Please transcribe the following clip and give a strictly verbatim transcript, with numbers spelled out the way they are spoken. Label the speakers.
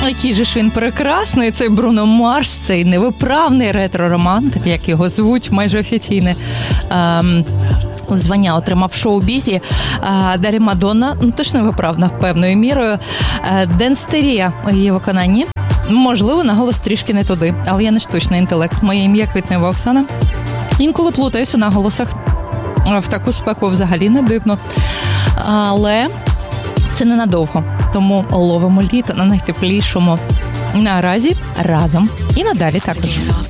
Speaker 1: Який же ж він прекрасний, цей Бруно Марс, цей невиправний ретро-романтик, як його звуть, майже офіційне ем, звання отримав в шоу-бізі. Е, далі Мадонна, ну теж невиправна певною мірою. Е, Денстерія у її виконанні. Можливо, наголос трішки не туди, але я не штучний інтелект. Моє ім'я Квітнева Оксана. Інколи плутаюсь у наголосах. В таку спеку взагалі не дивно. Але це ненадовго. Тому ловимо літо на найтеплішому наразі разом і надалі також.